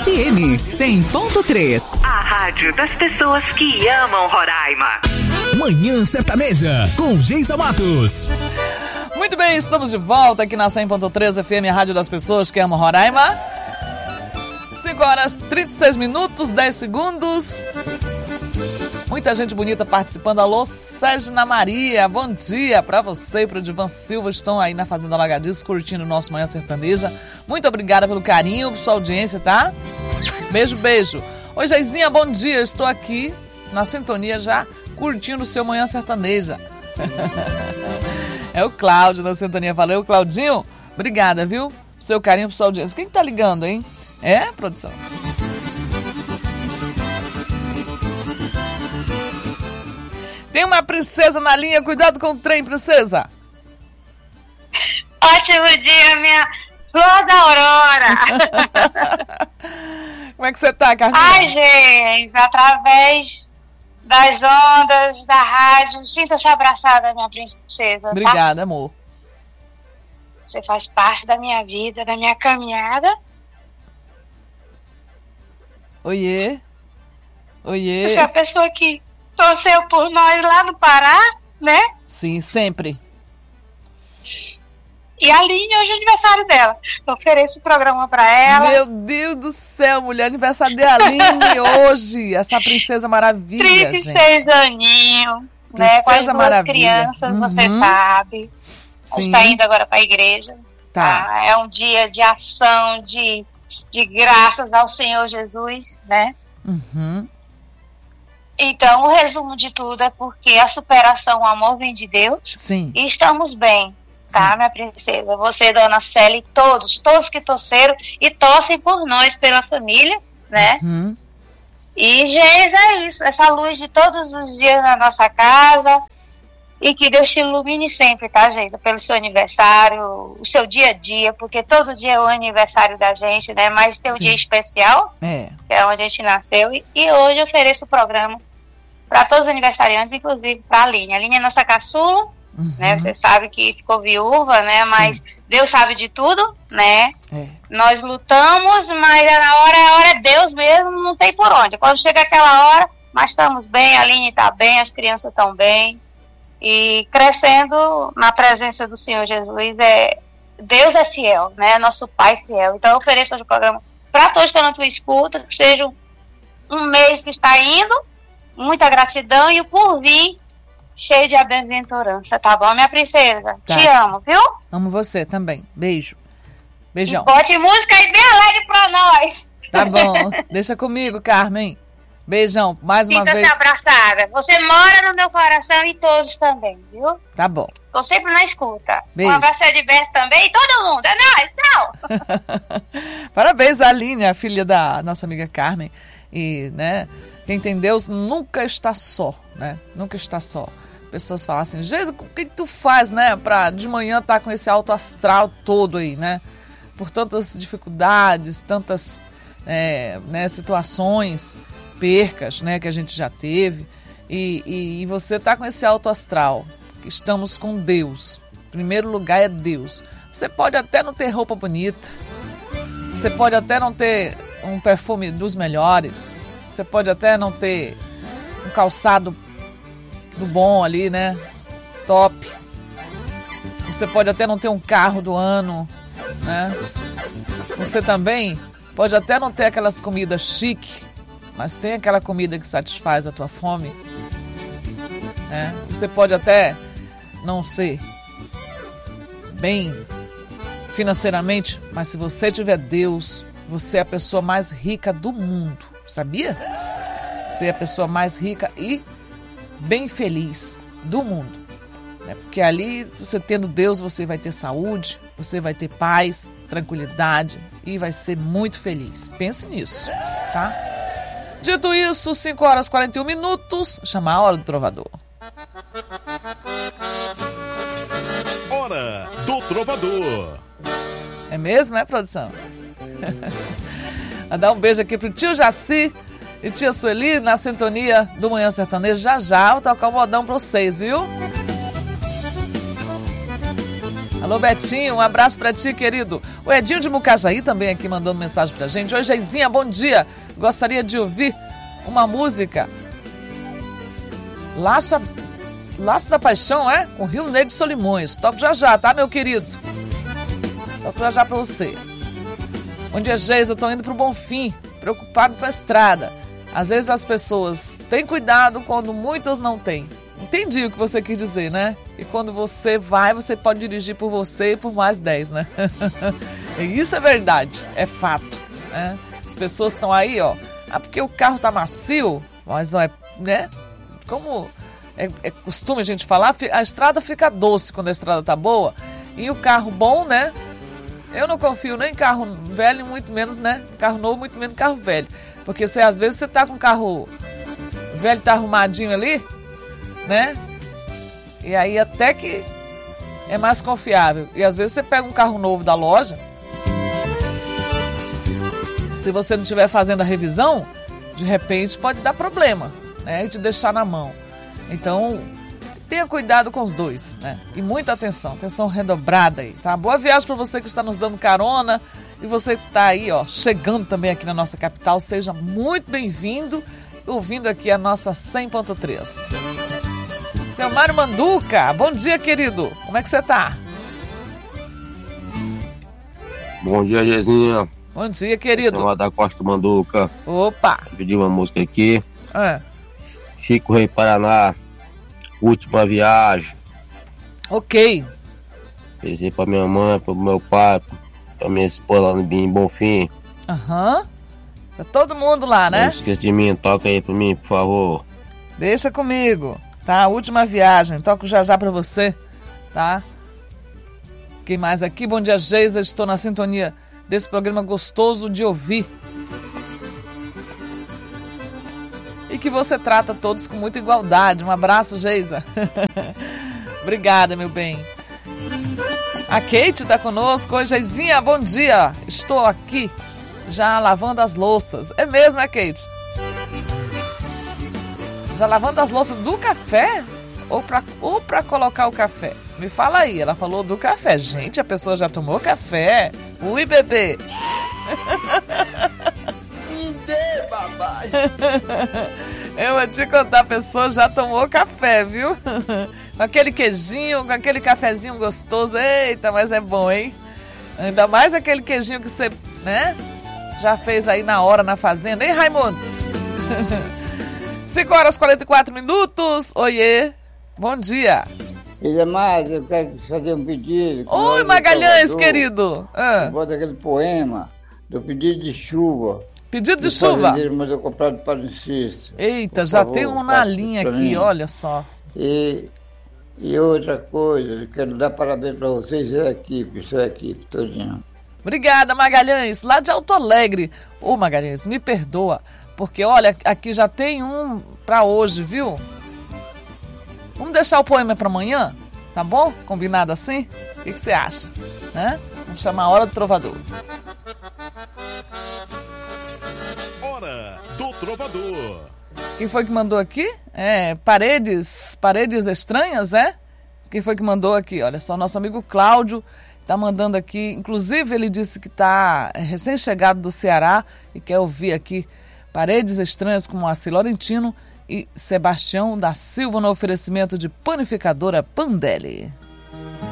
FM 100.3. A rádio das pessoas que amam Roraima. Manhã Sertaneja, com Geisa Matos. Muito bem, estamos de volta aqui na 100.3 FM, a rádio das pessoas que amam Roraima. 5 horas 36 minutos, 10 segundos. Muita gente bonita participando. Alô, Ségina Maria, bom dia pra você e pro Divan Silva. Estão aí na Fazenda Alagadiço curtindo o nosso Manhã Sertaneja. Muito obrigada pelo carinho, por sua audiência, tá? Beijo, beijo. Oi, Geizinha, bom dia. Estou aqui na sintonia já curtindo o seu Manhã Sertaneja. É o Cláudio na sintonia. Valeu, Claudinho. Obrigada, viu? Por seu carinho, por sua audiência. Quem tá ligando, hein? É, produção? Tem uma princesa na linha, cuidado com o trem, princesa. Ótimo dia, minha flor da aurora. Como é que você tá, Carminha? Ai, gente, através das ondas da rádio, sinta-se abraçada, minha princesa. Obrigada, tá? Amor. Você faz parte da minha vida, da minha caminhada. Oiê. Oiê. Você é a pessoa que torceu por nós lá no Pará, né? Sim, sempre. E a Aline, hoje é aniversário dela. Eu ofereço o programa pra ela. Meu Deus do céu, mulher, aniversário de Aline hoje. Essa princesa maravilha, 36 aninhos, né? Com as duas crianças, você sabe. A gente tá indo agora pra igreja. Tá. É um dia de ação, de graças ao Senhor Jesus, né? Uhum. Então, o resumo de tudo é porque a superação, o amor vem de Deus. Sim. E estamos bem, tá, sim, minha princesa? Você, dona Célia, e todos que torceram e torcem por nós, pela família, né? Uhum. E, Geisa, é isso. Essa luz de todos os dias na nossa casa. E que Deus te ilumine sempre, tá, Geisa? Pelo seu aniversário, o seu dia a dia, porque todo dia é o aniversário da gente, né? Mas tem um dia especial, que é onde a gente nasceu. E hoje eu ofereço o programa para todos os aniversariantes, inclusive para a Aline. A Aline é nossa caçula, né? Você sabe que ficou viúva, né? Mas Deus sabe de tudo, né? Nós lutamos, mas a hora é Deus mesmo, não tem por onde. Quando chega aquela hora, mas estamos bem, a Aline está bem, as crianças estão bem. E crescendo na presença do Senhor Jesus, Deus é fiel, né? Nosso Pai fiel. Então eu ofereço hoje o programa para todos que estão na tua escuta, que seja um mês que está indo, muita gratidão e o porvir cheio de bem-aventurança, tá bom, minha princesa? Tá. Te amo, viu? Amo você também. Beijo. Beijão. E bote música aí bem alegre pra nós. Tá bom. Deixa comigo, Carmen. Beijão, mais uma vez. Sinta-se abraçada. Você mora no meu coração e todos também, viu? Tá bom. Tô sempre na escuta. Beijo. Um abraço de Berto também e todo mundo. É nóis, tchau. Parabéns, Aline, a filha da nossa amiga Carmen. E, né, quem tem Deus nunca está só, né? Nunca está só. Pessoas falam assim, Jesus, o que tu faz, né? Pra de manhã estar com esse alto astral todo aí, né? Por tantas dificuldades, tantas né, situações, percas, né, que a gente já teve, e você tá com esse alto astral. Estamos com Deus. Em primeiro lugar é Deus. Você pode até não ter roupa bonita, você pode até não ter um perfume dos melhores, você pode até não ter um calçado do bom ali, né, top, você pode até não ter um carro do ano, né, você também pode até não ter aquelas comidas chique, mas tem aquela comida que satisfaz a tua fome, né? Você pode até não ser bem financeiramente, mas se você tiver Deus, você é a pessoa mais rica do mundo, sabia? Você é a pessoa mais rica e bem feliz do mundo, né? Porque ali, você tendo Deus, você vai ter saúde, você vai ter paz, tranquilidade e vai ser muito feliz. Pense nisso, tá? Dito isso, 5 horas e 41 minutos, chama a hora do trovador. Hora do trovador. É mesmo, é, produção? Vou dar um beijo aqui pro tio Jaci e tia Sueli na sintonia do Manhã Sertanejo. Já vou tocar um modão pra vocês, viu? Alô, Betinho, um abraço pra ti, querido. O Edinho de Mucajaí também aqui mandando mensagem pra gente. Oi, Geizinha, bom dia. Gostaria de ouvir uma música. Laço da Paixão, com Rio Negro de Solimões. Toco já, tá, meu querido? Toco já pra você. Bom dia, Geis. Eu tô indo pro Bonfim, preocupado com a estrada. Às vezes as pessoas têm cuidado quando muitas não têm. Entendi o que você quis dizer, né? E quando você vai, você pode dirigir por você e por mais 10, né? E isso é verdade, é fato, né? As pessoas estão aí, porque o carro tá macio, mas né? Como é costume a gente falar, a estrada fica doce quando a estrada tá boa. E o carro bom, né? Eu não confio nem em carro velho, muito menos, né? Carro novo, muito menos carro velho. Porque às vezes você tá com o carro velho, tá arrumadinho ali, né? E aí até que é mais confiável. E às vezes você pega um carro novo da loja, se você não estiver fazendo a revisão, de repente pode dar problema, né? E te deixar na mão. Então, tenha cuidado com os dois, né? E muita atenção redobrada aí, tá? Boa viagem para você que está nos dando carona e você que está aí, chegando também aqui na nossa capital. Seja muito bem-vindo, ouvindo aqui a nossa 100.3. Seu Mário Manduca, bom dia, querido. Como é que você tá? Bom dia, Jezinha. Bom dia, querido. Seu da Costa Manduca. Opa. Pedi uma música aqui. Chico Rei Paraná, Última Viagem. Ok. Pensei pra minha mãe, pro meu pai, pra minha esposa lá no Bonfim. Tá todo mundo lá, né? Não esqueça de mim, toca aí pra mim, por favor. Deixa comigo, tá? Última Viagem, toco já pra você, tá? Quem mais aqui? Bom dia, Geisa, estou na sintonia desse programa gostoso de ouvir. E que você trata todos com muita igualdade. Um abraço, Geisa. Obrigada, meu bem. A Kate tá conosco. Oi, Geizinha, bom dia. Estou aqui já lavando as louças. É mesmo, Kate? Já lavando as louças do café? Ou pra colocar o café? Me fala aí, ela falou do café. Gente, a pessoa já tomou café. Ui, bebê. Me dê, papai. Eu vou te contar, a pessoa já tomou café, viu? Com aquele queijinho, com aquele cafezinho gostoso. Eita, mas é bom, hein? Ainda mais aquele queijinho que você, né? Já fez aí na hora, na fazenda. Hein, Raimundo? 5h44. Oiê, bom dia. Mas eu quero fazer um pedido. Oi, Magalhães, querido. Bota aquele poema do pedido de chuva. Pedido de chuva? Mas eu comprado para o Cícero. Eita, já tem um na linha aqui, mim. Olha só. E outra coisa, eu quero dar parabéns para vocês e a equipe, sua equipe todinha. Obrigada, Magalhães, lá de Alto Alegre. Ô, Magalhães, me perdoa, porque olha, aqui já tem um para hoje, viu? Vamos deixar o poema para amanhã, tá bom? Combinado assim? O que você acha? Né? Vamos chamar a Hora do Trovador. Hora do Trovador. Quem foi que mandou aqui? Paredes Estranhas, Quem foi que mandou aqui? Olha só, nosso amigo Cláudio tá mandando aqui. Inclusive, ele disse que tá recém-chegado do Ceará e quer ouvir aqui Paredes Estranhas com Moacir Laurentino e Sebastião da Silva no oferecimento de Panificadora Pandelli.